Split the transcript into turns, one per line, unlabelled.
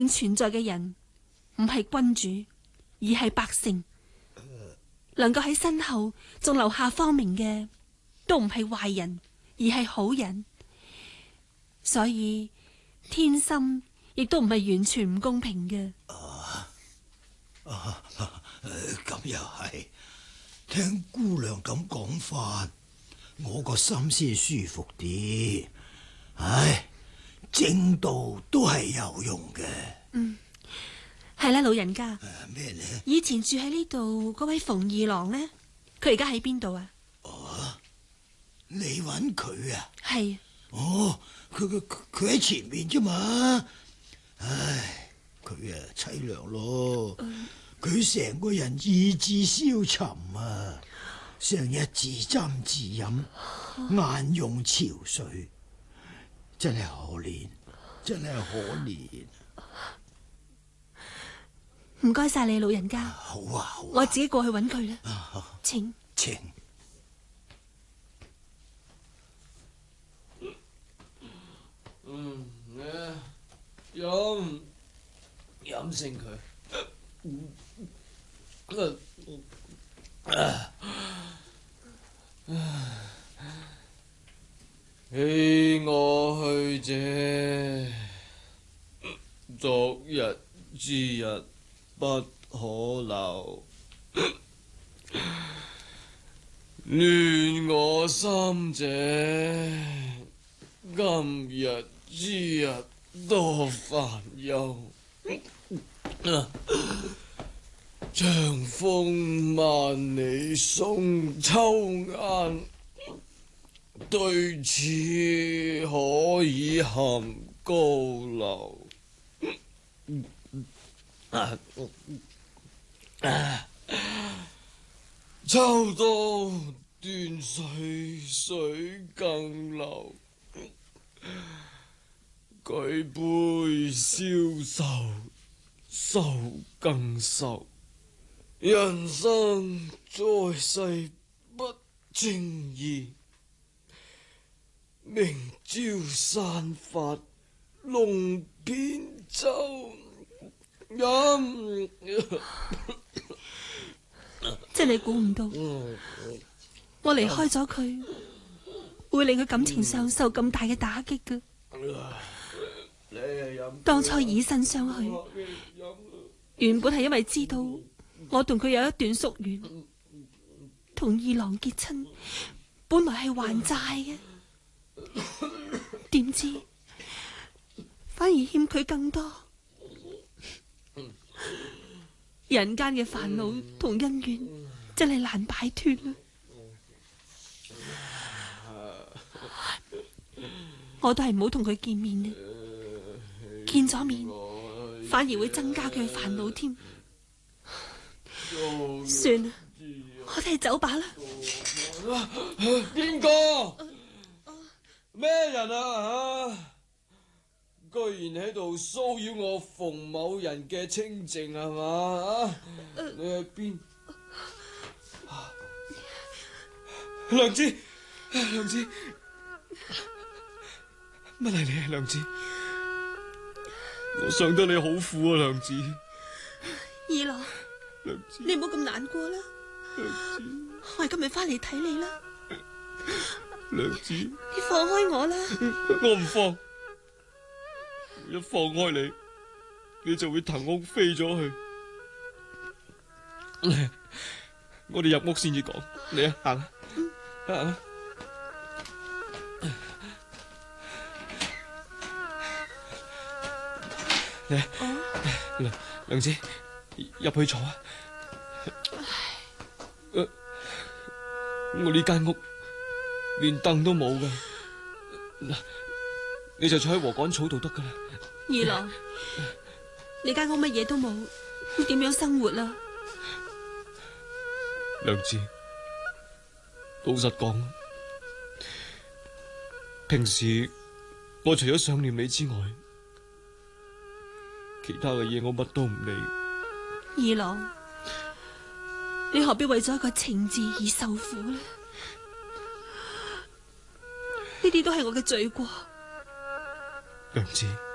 存在嘅人唔係君主，而係百姓。能夠喺身後仲留下芳名嘅，都唔係壞人，而係好人。所以天心亦都唔係完全唔公平嘅。
咁又係，聽姑娘咁講法，我個心先舒服啲。唉，正道都係有用嘅。
係啦，老人家。
咩呢？
以前住喺呢度嗰位馮二郎呢？佢而家喺邊度啊？
你揾佢啊？
係。
佢喺前面啫嘛。唉，佢凄涼咯。佢成個人意志消沉啊，成日自斟自飲，眼用潮水，真係可憐，真係可憐。
唔該晒你，老人家。
好啊，好啊，
我自己過去揾佢啦。請。
飲勝佢。棄我去者，昨日之日不可留，亂我心者，今日之日多煩憂。長風萬里送秋雁，對此可以含高樓。秋到斷水，水更流。舉杯消愁，愁更愁。人生在世不正義，明朝散發弄扁舟。
真係估唔到，我離開咗佢，會令佢感情上受咁大嘅打擊㗎。當初以身相許，原本係因為知道我同佢有一段宿緣，同二郎結親，本來係還債嘅，點知反而欠佢更多。人間嘅煩惱同恩怨真係難擺脫啦。我都係唔好同佢見面啦，見咗面反而會增加佢嘅煩惱添。算啦，我哋走吧啦。
邊個？咩人啊？居然喺度騷擾我馮某人嘅清靜係嘛？你喺邊？娘子，娘子，乜係你啊，娘子？我想得你好苦啊，娘子。
二郎，
娘子，
你唔好咁難過啦。
娘子，
我係今日翻嚟睇你啦。
娘子，
你放開我啦。
我唔放。一放開你，你就會騰空飛咗去。我哋入屋先至講。你啊，行啊，行啊。娘子，入去坐啊。我呢間屋連凳都冇噶。嗱，你就坐喺禾稈草度得噶啦。
二郎，你間屋乜嘢都冇，點樣生活啊？
娘子，老實講，平時我除咗想念你之外，其他嘅嘢我乜都唔理。
二郎，你何必為咗一個情字而受苦呢？呢啲都係我嘅罪過。
娘子。